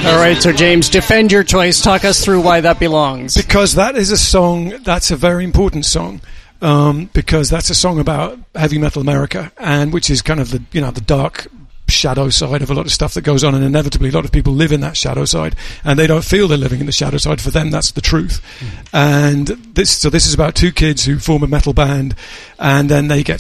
All right, so James, defend your choice. Talk us through why that belongs. Because that is a song, that's a very important song. Because that's a song about heavy metal America, and which is kind of the dark shadow side of a lot of stuff that goes on, and inevitably a lot of people live in that shadow side, and they don't feel they're living in the shadow side. For them, that's the truth. And this is about two kids who form a metal band, and then they get